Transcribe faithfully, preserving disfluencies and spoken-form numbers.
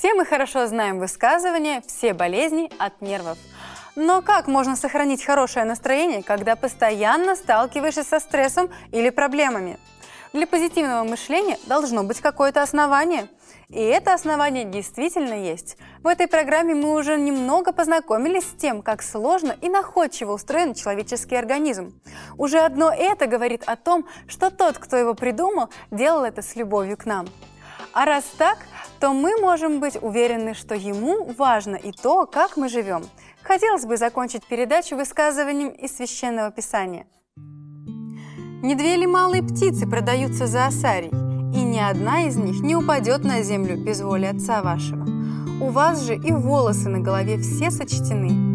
Все мы хорошо знаем высказывание «все болезни от нервов». Но как можно сохранить хорошее настроение, когда постоянно сталкиваешься со стрессом или проблемами? Для позитивного мышления должно быть какое-то основание. И это основание действительно есть. В этой программе мы уже немного познакомились с тем, как сложно и находчиво устроен человеческий организм. Уже одно это говорит о том, что тот, кто его придумал, делал это с любовью к нам. А раз так, то мы можем быть уверены, что ему важно и то, как мы живем. Хотелось бы закончить передачу высказыванием из Священного Писания. «Не две ли малые птицы продаются за осарий, и ни одна из них не упадет на землю без воли Отца вашего? У вас же и волосы на голове все сочтены.